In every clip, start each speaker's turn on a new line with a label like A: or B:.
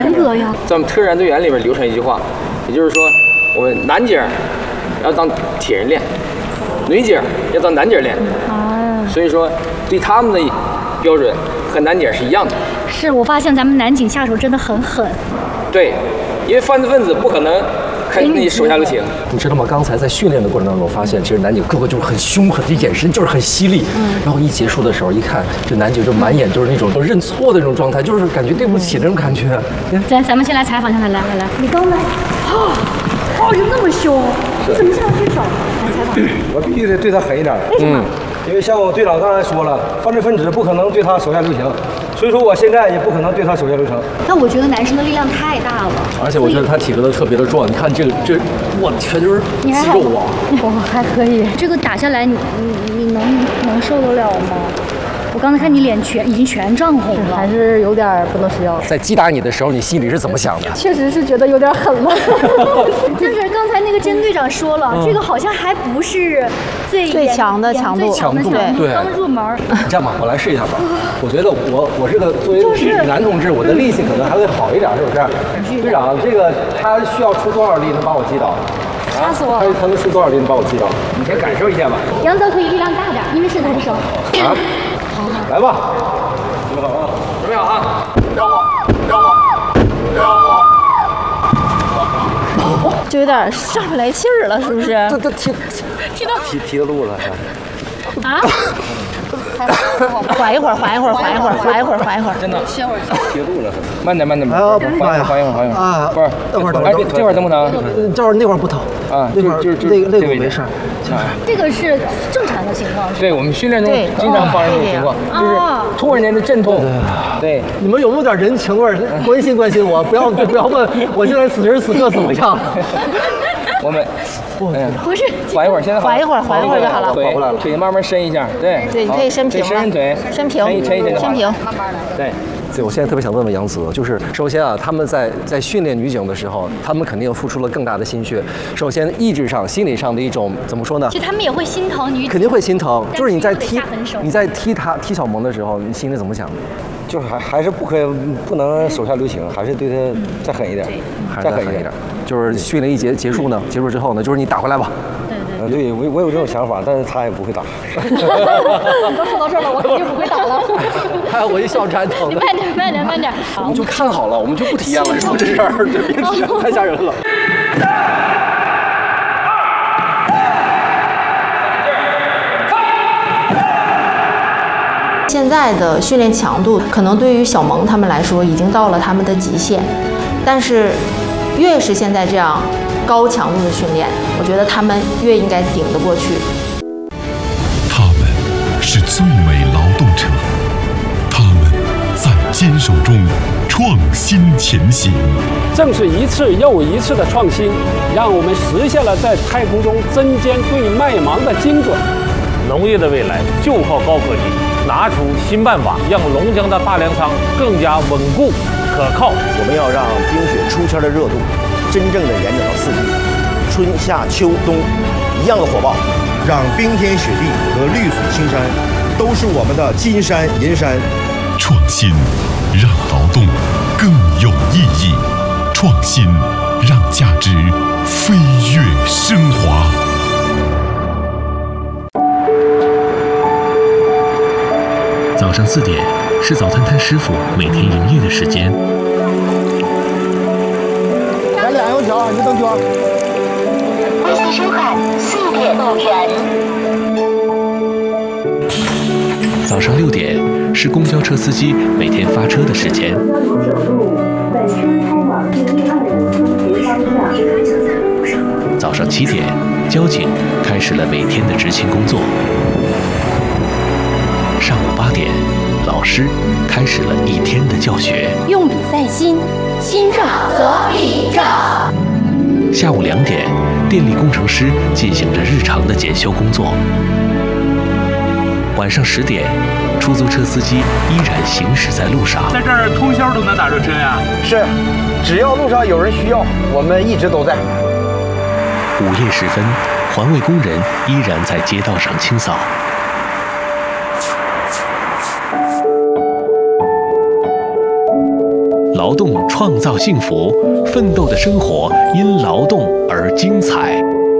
A: 严格呀！
B: 在我们特战队员里边流传一句话，也就是说，我们男姐要当铁人练，女姐要当男姐练。所以说，对他们的标准和男姐是一样的。
A: 是我发现咱们男警下手真的很狠。对，
B: 因为犯罪分子不可能看你手下留情。
C: 你知道吗？刚才在训练的过程当中，我发现其实男警个个就是很凶狠，这眼神就是很犀利。然后一结束的时候，一看这男警就满眼就是那种都认错的那种状态，就是感觉对不起那种感觉。
A: 咱们先来采访一下他，来，你刚才人那么凶，你怎么下去手？来采访。
D: 我必须得对他狠一点。
A: 为什么？
D: 因为像我队长刚才说了，犯罪分子不可能对他手下留情，所以说我现在也不可能对他手下留情。
A: 但我觉得男生的力量太大了，
C: 而且我觉得他体格都特别的壮，你看这，我全就是肌肉啊！
A: 我还可以，这个打下来你能受得了吗？我刚才看你脸已经全涨红了，
E: 还是有点不能吃药。
C: 在击打你的时候，你心里是怎么想的？
E: 确实是觉得有点狠了。
A: 但是刚才那个甄队长说了，这个好像还不是最强的强度，
C: 对，
A: 刚入门。
C: 这样吧，我来试一下吧。我觉得我这个作为男同志，我的力气可能还会好一点，是不是？队长，这个他需要出多少力能把我击倒？
A: 吓死我！
C: 他能出多少力能把我击倒？
B: 你先感受一下吧。
A: 杨泽可以力量大点，因为是男生。
C: 来吧，
B: 准备好啊！准备好啊！
E: 就有点上不来气儿了，是不是？
C: 这提的路了。
A: 啊！
E: 缓一会儿。
B: 真的，
A: 歇会儿。
B: 提路了，慢点。缓一会儿
C: 啊！
B: 不是，这会儿疼不疼？
C: 这会儿那会儿不疼
B: 啊，
C: 那会儿那会儿没事。
A: 这个是正常的情况。
B: 对，我们训练中经常发生这种情况，就是突然间的阵痛。对，
C: 你们有没有点人情味？关心我，不要问我现在此时此刻怎么样。
B: 我们，
A: 不是，
B: 缓一会儿，现在
E: 缓一会儿就好了。
B: 腿慢慢伸一下，对，
E: 你可以伸平了，
B: 伸腿，
E: 伸平，
A: 慢慢的，
B: 对。
C: 所以我现在特别想问问杨泽，就是首先啊，他们在训练女警的时候，他们肯定付出了更大的心血。首先意志上、心理上的一种怎么说呢？
A: 其实他们也会心疼女警，
C: 肯定会心疼。就是你在踢小萌的时候，你心里怎么想的？
D: 就是还是不能手下留情，还是对他再狠一点，
C: 再狠一点。就是训练一结束之后呢，就是你打回来吧。
D: 对，我有这种想法，但是他也不会打。
A: 你都说到这儿了，我肯定不会打了。
C: 哎，我一笑站疼。
A: 你慢点。
C: 我们就看好了，我们就不体验了，是不是这事儿？别太吓人了。
F: 现在的训练强度可能对于小萌他们来说已经到了他们的极限，但是越是现在这样高强度的训练，我觉得他们越应该顶得过去。
G: 他们是最美劳动者，他们在坚守中创新前行。
H: 正是一次又一次的创新，让我们实现了在太空中针尖对麦芒的精准。
I: 农业的未来就靠高科技，拿出新办法，让龙江的大粮仓更加稳固可靠。
J: 我们要让冰雪出签的热度真正的延展到4季，春夏秋冬一样的火爆，
K: 让冰天雪地和绿水青山都是我们的金山银山。
G: 创新让劳动更有意义，创新让价值飞跃升华。
L: 早上4点是早餐摊师傅每天营业的时间。
M: 来2油条，1灯圈。
N: 微信收看4点5元。
L: 早上6点是公交车司机每天发车的时间。早上7点，交警开始了每天的执勤工作。上午8点，老师开始了一天的教学。
A: 用笔在心，心正则理正。
L: 下午2点，电力工程师进行着日常的检修工作。晚上10点，出租车司机依然行驶在路上。
I: 在这儿通宵都能打热车呀？
D: 是，只要路上有人需要，我们一直都在。
L: 午夜时分，环卫工人依然在街道上清扫。劳劳动创造幸福，奋斗的生活因劳动而精彩。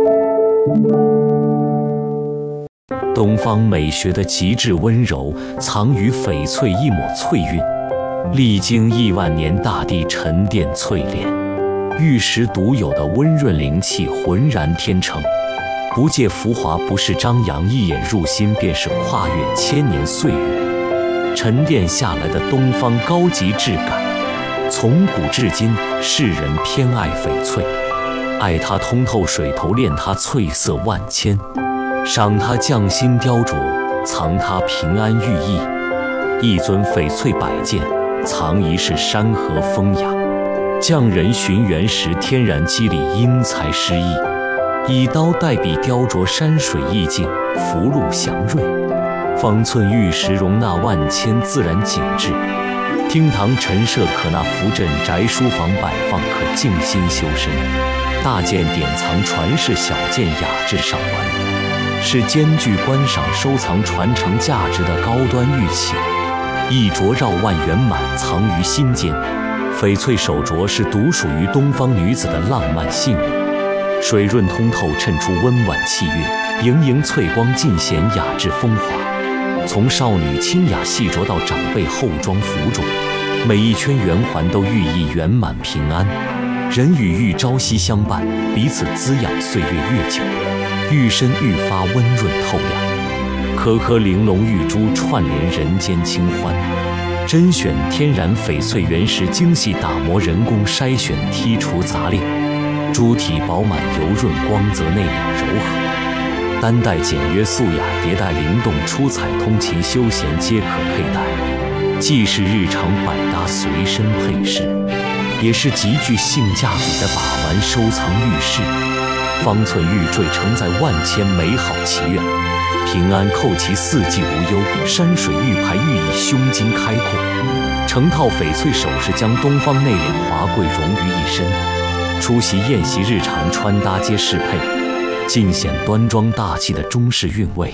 L: 东方美学的极致温柔，藏于翡翠一抹翠韵，历经亿万年大地沉淀淬炼，玉石独有的温润灵气浑然天成。不借浮华，不是张扬，一眼入心，便是跨越千年岁月，沉淀下来的东方高级质感。从古至今，世人偏爱翡翠，爱它通透水头，恋它翠色万千，赏它匠心雕琢，藏它平安寓意。一尊翡翠摆件，藏一世山河风雅。匠人寻原石，天然肌理，因材施艺。以刀代笔，雕琢山水意境，福禄祥瑞。方寸玉石容纳万千，自然景致。厅堂陈设可纳福镇，宅书房摆放可静心修身。大件典藏传世，小件雅致赏玩，是兼具观赏、收藏、传承价值的高端玉器。一镯绕腕圆满，藏于心间。翡翠手镯是独属于东方女子的浪漫幸运。水润通透，衬出温婉气韵，盈盈翠光尽显雅致风华。从少女清雅细琢到长辈厚装服着，每一圈圆环都寓意圆满平安。人与玉朝夕相伴，彼此滋养，岁月越久，玉身愈发温润透亮。颗颗玲珑玉珠串联人间清欢，甄选天然翡翠原石，精细打磨，人工筛选，剔除杂链。珠体饱满油润，光泽内敛柔和，单带简约素雅，迭带灵动出彩，通勤休闲皆可佩戴，既是日常百搭随身配饰，也是极具性价比的把玩收藏玉饰。方寸玉坠承载万千美好祈愿，平安扣其四季无忧，山水玉牌寓意胸襟开阔。成套翡翠首饰将东方内敛华贵融于一身。出席宴席日常穿搭皆适配，尽显端庄大气的中式韵味。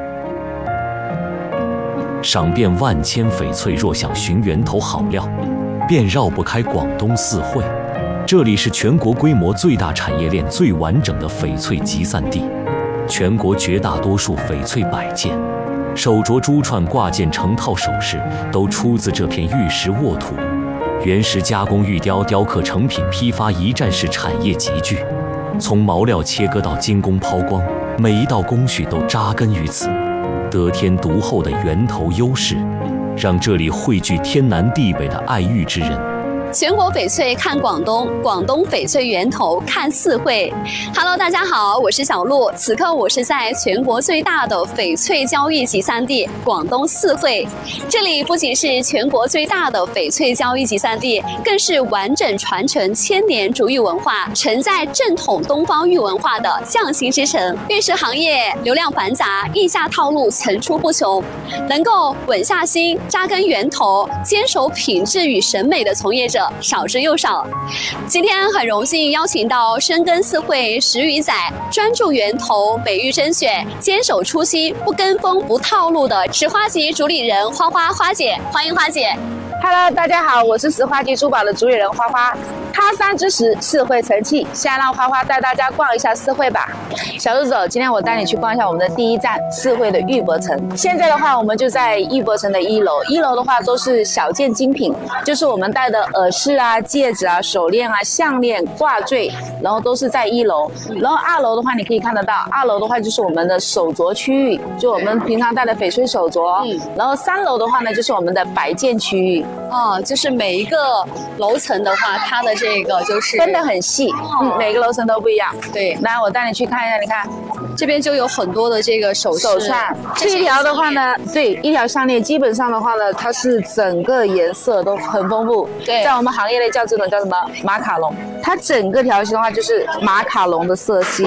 L: 赏遍万千翡翠，若想寻源头好料，便绕不开广东四会。这里是全国规模最大、产业链最完整的翡翠集散地，全国绝大多数翡翠摆件、手镯、珠串、挂件成套首饰都出自这片玉石沃土。原石加工、玉雕、雕刻成品批发，一站式产业集聚。从毛料切割到精工抛光，每一道工序都扎根于此。得天独厚的源头优势，让这里汇聚天南地北的爱玉之人。
O: 全国翡翠看广东，广东翡翠源头看四会。Hello， 大家好，我是小璐。此刻我是在全国最大的翡翠交易集散地——广东四会。这里不仅是全国最大的翡翠交易集散地，更是完整传承千年竹玉文化、承载正统东方玉文化的匠心之城。玉石行业流量繁杂，溢价套路层出不穷，能够稳下心、扎根源头、坚守品质与审美的从业者少之又少。今天很荣幸邀请到深耕四会10余载，专注源头、美玉甄选，坚守初心、不跟风、不套路的石花集主理人花花姐，欢迎花姐。
P: Hello， 大家好，我是石花集珠宝的主理人花花。他山之石，四会成器，现在让花花带大家逛一下四会吧。小日走，今天我带你去逛一下我们的第一站四会的玉博城。现在的话，我们就在玉博城的1楼。1楼的话都是小件精品，就是我们戴的耳饰啊、戒指啊、手链啊、项链、挂坠，然后都是在1楼。然后2楼的话，你可以看得到，2楼的话就是我们的手镯区域，就我们平常戴的翡翠手镯。然后3楼的话呢，就是我们的摆件区域。
O: 哦，就是每一个楼层的话，它的这个就是
P: 分得很细，每个楼层都不一样。
O: 对，
P: 来我带你去看一下，你看
O: 这边就有很多的这个手
P: 串。这一条的话呢，对，一条项链基本上的话呢，它是整个颜色都很丰富。
O: 对，
P: 在我们行业内叫这种叫什么马卡龙，它整个条形的话就是马卡龙的色系。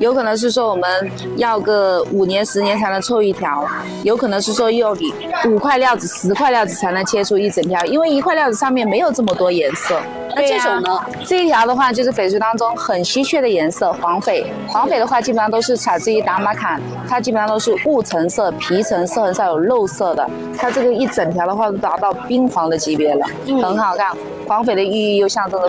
P: 有可能是说我们要个5年10年才能凑一条，有可能是说要你5块料子10块料子才能切出一整条，因为1块料子上面没有这么多颜色。
O: 那这种呢？
P: 这一条的话就是翡翠当中很稀缺的颜色，黄翡。黄翡的话基本上都是采自于达玛坎，它基本上都是雾橙色、皮橙色，很少有肉色的。它这个一整条的话都达到冰黄的级别了，很好看。黄翡的寓意又象征着